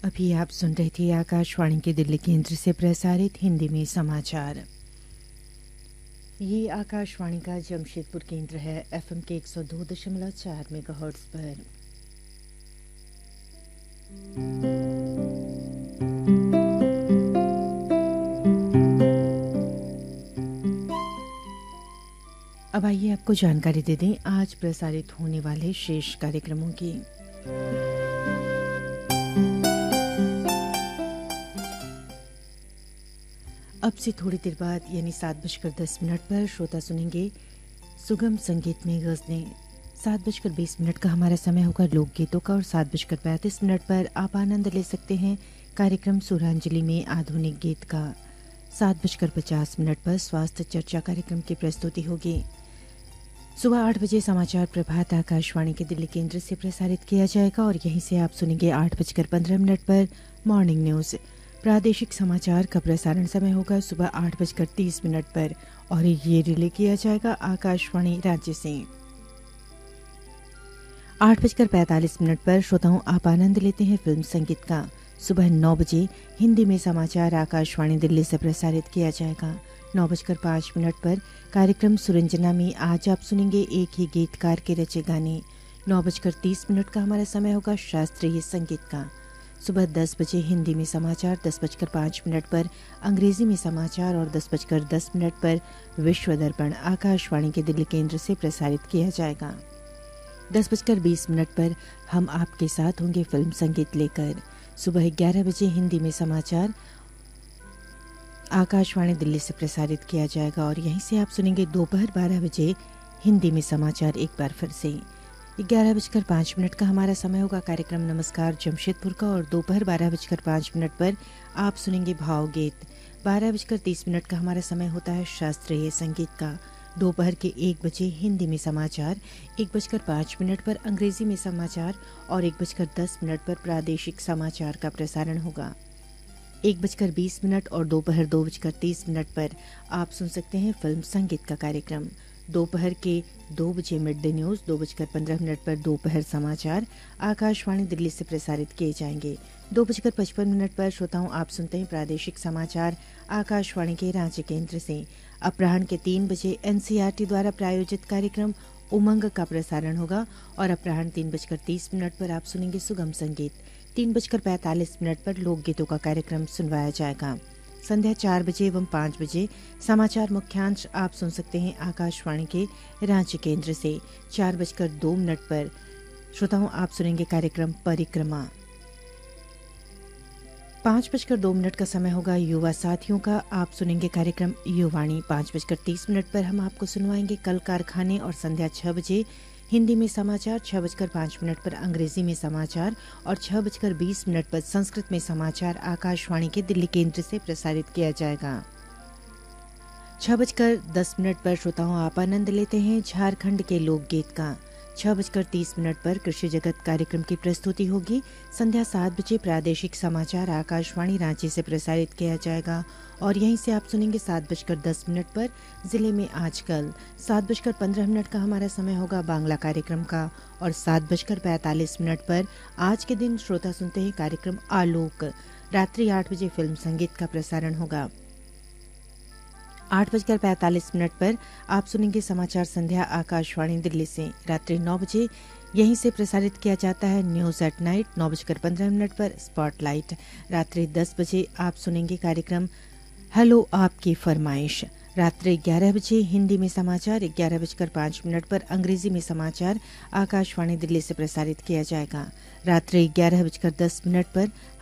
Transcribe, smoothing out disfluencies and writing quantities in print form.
अभी आप सुन रहे थे आकाशवाणी के दिल्ली केंद्र से प्रसारित हिंदी में समाचार। ये आकाशवाणी का जमशेदपुर केंद्र है एफएम के 102.4 मेगाहर्ट्ज पर। अब आइए आपको जानकारी दे दें आज प्रसारित होने वाले शेष कार्यक्रमों की। अब से थोड़ी देर बाद यानी 7:10 पर श्रोता सुनेंगे सुगम संगीत में गज़लें। 7:20 का हमारा समय होगा लोकगीतों का और 7:35 पर आप आनंद ले सकते हैं कार्यक्रम सुरांजलि में आधुनिक गीत का। 7:50 पर स्वास्थ्य चर्चा कार्यक्रम की प्रस्तुति होगी। सुबह 8 बजे समाचार प्रभात आकाशवाणी के दिल्ली केंद्र से प्रसारित किया जाएगा और यहीं से आप सुनेंगे 8:15 पर मॉर्निंग न्यूज। प्रादेशिक समाचार का प्रसारण समय होगा सुबह 8:30 पर और ये रिले किया जाएगा आकाशवाणी राज्य से। 8:45 पर श्रोताओं आप आनंद लेते हैं फिल्म संगीत का। सुबह 9 बजे हिंदी में समाचार आकाशवाणी दिल्ली से प्रसारित किया जाएगा। 9:05 पर कार्यक्रम सुरंजना में आज आप सुनेंगे एक ही गीतकार के रचे गाने। 9:30 का हमारा समय होगा शास्त्रीय संगीत का। सुबह 10 बजे हिंदी में समाचार, 10:05 पर अंग्रेजी में समाचार और 10:10 पर विश्व दर्पण आकाशवाणी के दिल्ली केंद्र से प्रसारित किया जाएगा। 10:20 पर हम आपके साथ होंगे फिल्म संगीत लेकर। सुबह 11 बजे हिंदी में समाचार आकाशवाणी दिल्ली से प्रसारित किया जाएगा और यहीं से आप सुनेंगे दोपहर 12 बजे हिंदी में समाचार एक बार फिर से। 11:05 का हमारा समय होगा कार्यक्रम नमस्कार जमशेदपुर का और दोपहर 12:05 पर आप सुनेंगे भावगीत। 12:30 का हमारा समय होता है शास्त्रीय संगीत का। दोपहर के 1 बजे हिंदी में समाचार, 1:05 पर अंग्रेजी में समाचार और 1:10 पर प्रादेशिक समाचार का प्रसारण होगा। 1:20 और दोपहर 2:30 पर आप सुन सकते हैं फिल्म संगीत का कार्यक्रम। दोपहर के 2 बजे मिड डे न्यूज, 2:15 पर दोपहर समाचार आकाशवाणी दिल्ली से प्रसारित किए जाएंगे। 2:55 पर श्रोताओं आप सुनते हैं प्रादेशिक समाचार आकाशवाणी के रांची केंद्र से। अपराह्न के 3 बजे एनसीईआरटी द्वारा प्रायोजित कार्यक्रम उमंग का प्रसारण होगा और अपराह्न 3:30 पर आप सुनेंगे सुगम संगीत। 3:45 पर लोकगीतों का कार्यक्रम सुनवाया जाएगा। संध्या 4 बजे एवं 5 बजे समाचार मुख्यांश आप सुन सकते हैं आकाशवाणी के रांची केंद्र से। 4:02 पर श्रोताओं आप सुनेंगे कार्यक्रम परिक्रमा। 5:02 का समय होगा युवा साथियों का, आप सुनेंगे कार्यक्रम युवाणी। 5:30 पर हम आपको सुनवाएंगे कल कारखाने और संध्या 6 बजे हिंदी में समाचार, 6:05 पर अंग्रेजी में समाचार और 6:20 पर संस्कृत में समाचार आकाशवाणी के दिल्ली केंद्र से प्रसारित किया जाएगा। 6:10 पर श्रोताओं आप आनंद लेते हैं झारखंड के लोकगीत का। 6:30 पर कृषि जगत कार्यक्रम की प्रस्तुति होगी। संध्या 7 बजे प्रादेशिक समाचार आकाशवाणी रांची से प्रसारित किया जाएगा और यहीं से आप सुनेंगे 7:10 पर जिले में आजकल। 7:15 का हमारा समय होगा बांग्ला कार्यक्रम का और 7:45 पर आज के दिन श्रोता सुनते हैं कार्यक्रम आलोक। रात्रि 8 बजे फिल्म संगीत का प्रसारण होगा। 8:45 पर आप सुनेंगे समाचार संध्या आकाशवाणी दिल्ली से। रात्रि 9 बजे यहीं से प्रसारित किया जाता है न्यूज एट नाइट। 9:15 पर स्पॉटलाइट। रात्रि 10 बजे आप सुनेंगे कार्यक्रम हेलो आपकी फरमाइश। रात्रि 11 बजे हिंदी में समाचार, 11:05 पर अंग्रेजी में समाचार आकाशवाणी दिल्ली से प्रसारित किया जाएगा। रात्रि 11:10 पर